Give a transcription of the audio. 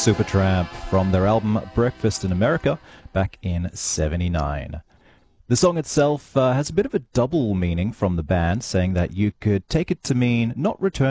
Supertramp from their album Breakfast in America back in '79. The song itself has a bit of a double meaning from the band, saying that you could take it to mean not return